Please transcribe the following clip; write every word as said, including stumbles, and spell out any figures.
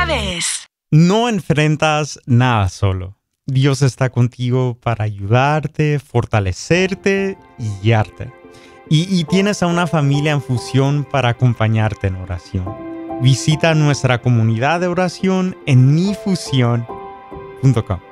vez. No enfrentas nada solo. Dios está contigo para ayudarte, fortalecerte y guiarte. Y, y tienes a una familia en fusión para acompañarte en oración. Visita nuestra comunidad de oración en mi fusión punto com.